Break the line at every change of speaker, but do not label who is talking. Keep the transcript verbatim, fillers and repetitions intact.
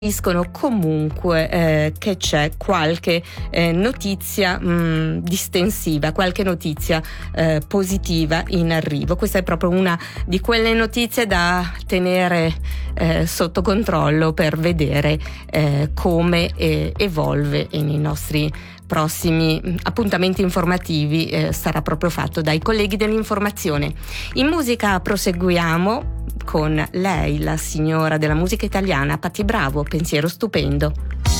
Dicono comunque eh, che c'è qualche eh, notizia mh, distensiva, qualche notizia eh, positiva in arrivo. Questa è proprio una di quelle notizie da tenere eh, sotto controllo per vedere eh, come eh, evolve nei nostri prossimi appuntamenti informativi. Eh, sarà proprio fatto dai colleghi dell'informazione. In musica proseguiamo con lei, la signora della musica italiana, Patti Bravo, Pensiero stupendo.